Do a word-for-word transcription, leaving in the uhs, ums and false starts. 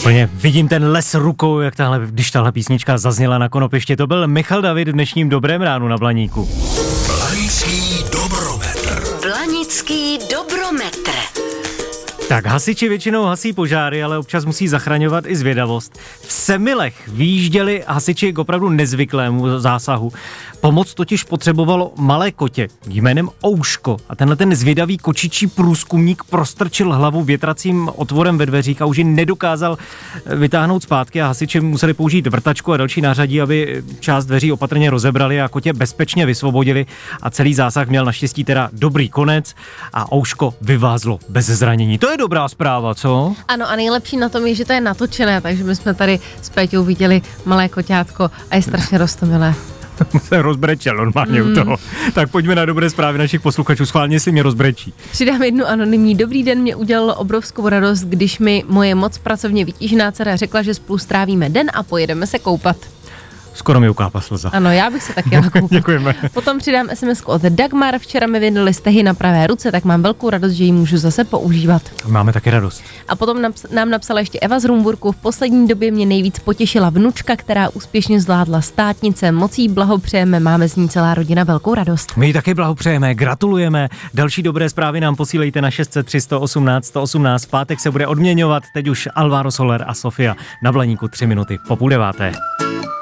Úplně vidím ten les rukou, jak tahle, když tahle písnička zazněla na Konopiště. To byl Michal David v dnešním Dobrém ránu na Blaníku. Blanický dobrometr. Blanický dobrometr. Tak hasiči většinou hasí požáry, ale občas musí zachraňovat i zvědavost. V Semilech vyjížděli hasiči k opravdu nezvyklému zásahu. Pomoc totiž potřebovalo malé kotě jménem Ouško a tenhle ten zvědavý kočičí průzkumník prostrčil hlavu větracím otvorem ve dveřích a už ji nedokázal vytáhnout zpátky a hasiči museli použít vrtačku a další nářadí, aby část dveří opatrně rozebrali a kotě bezpečně vysvobodili a celý zásah měl naštěstí teda dobrý konec a Ouško vyvázlo bez zranění. To je dobrá zpráva, co? Ano, a nejlepší na tom je, že to je natočené, takže my jsme tady s Péťou viděli malé koťátko a je strašně roztomilé. Se rozbrečel normálně mm. u toho. Tak pojďme na dobré zprávy našich posluchačů. Schválně si mě rozbrečí. Přidám jednu anonymní. Dobrý den, mě udělalo obrovskou radost, když mi moje moc pracovně vytížená dcera řekla, že spolu strávíme den a pojedeme se koupat. Skoro mi ukápla slza. Ano, já bych se taky jela koupat. Děkujeme. Potom přidám es em esku od Dagmar. Včera mi vydali stehy na pravé ruce, tak mám velkou radost, že ji můžu zase používat. Máme taky radost. A potom naps- nám napsala ještě Eva z Rumburku. V poslední době mě nejvíc potěšila vnučka, která úspěšně zvládla státnice. Moc jí blahopřejeme, máme z ní celá rodina velkou radost. My ji taky blahopřejeme, gratulujeme. Další dobré zprávy nám posílejte na šest set tři sto osmnáct sto osmnáct. V pátek se bude odměňovat teď už Alvaro Soler a Sofia na Blaníku tři minuty po půl deváté.